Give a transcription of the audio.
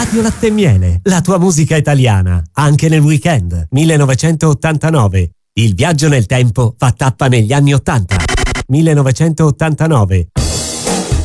Radio Latte e Miele, la tua musica italiana, anche nel weekend. 1989. Il viaggio nel tempo fa tappa negli anni 80. 1989.